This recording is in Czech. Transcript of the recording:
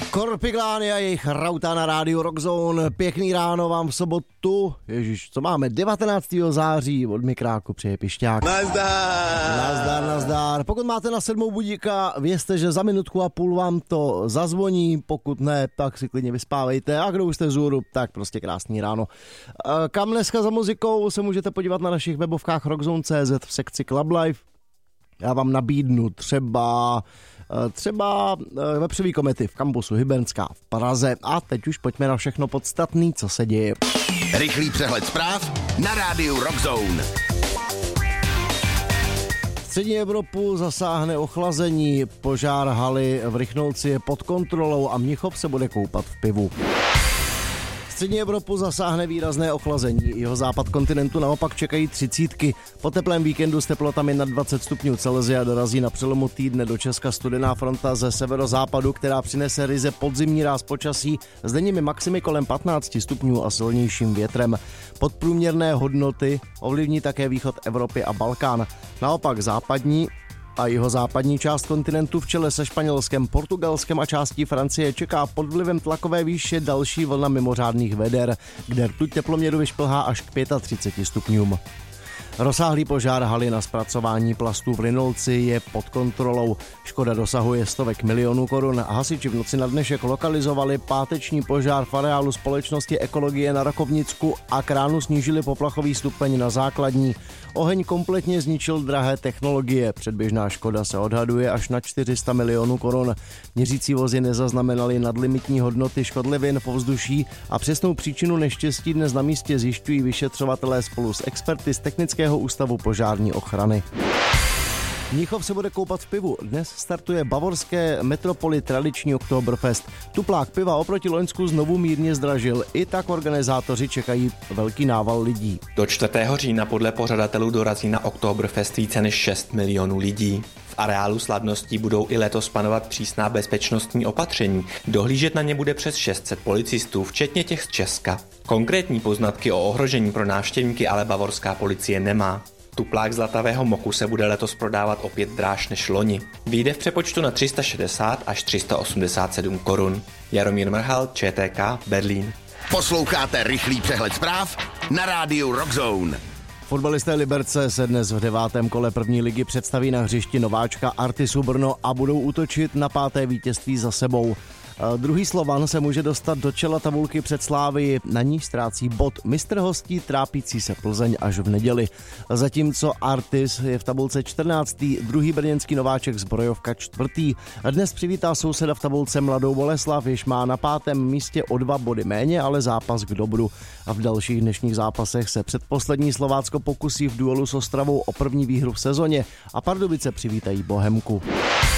Korpiglány a jejich rauta na rádiu Rockzone. Pěkný ráno vám v sobotu. Ježiš, co máme? 19. září od mikráku přeje Pišťák. Nazdar. Pokud máte na 7 budíka, vězte, že za minutku a půl vám to zazvoní. Pokud ne, tak si klidně vyspávejte. A kdo už jste vzhůru, tak prostě krásný ráno. Kam dneska za muzikou se můžete podívat na našich webovkách rockzone.cz v sekci Club Life. Já vám nabídnu třeba vepřový komety v kampusu Hybernská v Praze. A teď už pojďme na všechno podstatný, co se děje. Rychlý přehled zpráv na rádiu Rockzone. Střední Evropu zasáhne ochlazení, požár haly v Rychnolci je pod kontrolou a Mnichov se bude koupat v pivu. Střední Evropu zasáhne výrazné ochlazení. Jeho západ kontinentu naopak čekají 30. Po teplém víkendu s teplotami nad 20 stupňů Celsia dorazí na přelomu týdne do Česka studená fronta ze severozápadu, která přinese ryze podzimní ráz počasí s denními maximy kolem 15 stupňů a silnějším větrem. Podprůměrné hodnoty ovlivní také východ Evropy a Balkán. Naopak západní a jihozápadní část kontinentu v čele se Španělskem, Portugalskem a částí Francie čeká pod vlivem tlakové výše další vlna mimořádných veder, kde rtuť teploměru vyšplhá až k 35 stupňům. Rozsáhlý požár haly na zpracování plastů v Rynolci je pod kontrolou. Škoda dosahuje stovek milionů korun. Hasiči v noci na dnešek lokalizovali páteční požár v areálu společnosti Ekologie na Rakovnicku a k ránu snížili poplachový stupeň na základní. Oheň kompletně zničil drahé technologie. Předběžná škoda se odhaduje až na 400 milionů korun. Měřící vozy nezaznamenaly nadlimitní hodnoty škodlivin v ovzduší a přesnou příčinu neštěstí dnes na místě zjišťují vyšetřovatelé spolu s experty z Technického ústavu požární ochrany. Mnichov se bude koupat v pivu. Dnes startuje bavorské metropoli tradiční Oktoberfest. Tuplák piva oproti loňsku znovu mírně zdražil. I tak organizátoři čekají velký nával lidí. Do 4. října podle pořadatelů dorazí na Oktoberfest více než 6 milionů lidí. V areálu slavností budou i letos panovat přísná bezpečnostní opatření. Dohlížet na ně bude přes 600 policistů, včetně těch z Česka. Konkrétní poznatky o ohrožení pro návštěvníky ale bavorská policie nemá. Tuplák zlatavého moku se bude letos prodávat opět dráž než loni. Vyjde v přepočtu na 360 až 387 korun. Jaromír Mrhal, ČTK, Berlín. Posloucháte rychlý přehled zpráv na rádiu Rockzone. Fotbalisté Liberce se dnes v 9. kole první ligy představí na hřišti nováčka Artisu Brno a budou útočit na 5. vítězství za sebou. Druhý Slovan se může dostat do čela tabulky před Slávii, na ní ztrácí bod. Mistr hostí trápící se Plzeň až v neděli. Zatímco Artis je v tabulce 14. druhý brněnský nováček Zbrojovka 4. Dnes přivítá souseda v tabulce Mladou Boleslav, jež má na 5. místě o 2 body méně, ale zápas k dobru. A v dalších dnešních zápasech se předposlední Slovácko pokusí v duelu s Ostravou o první výhru v sezóně a Pardubice přivítají Bohemku.